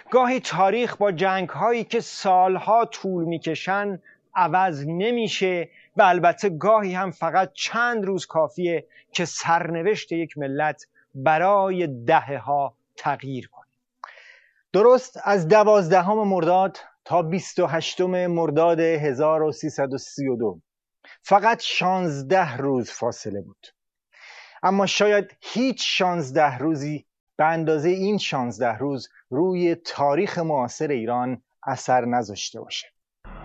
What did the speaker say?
گاهی تاریخ با جنگ هایی که سالها طول میکشن عوض نمیشه و البته گاهی هم فقط چند روز کافیه که سرنوشت یک ملت برای دهه‌ها تغییر کنه. درست از 12 مرداد تا 28 مرداد 1332 فقط 16 روز فاصله بود، اما شاید هیچ 16 روزی به اندازه این 16 روز روی تاریخ معاصر ایران اثر نذاشته باشه.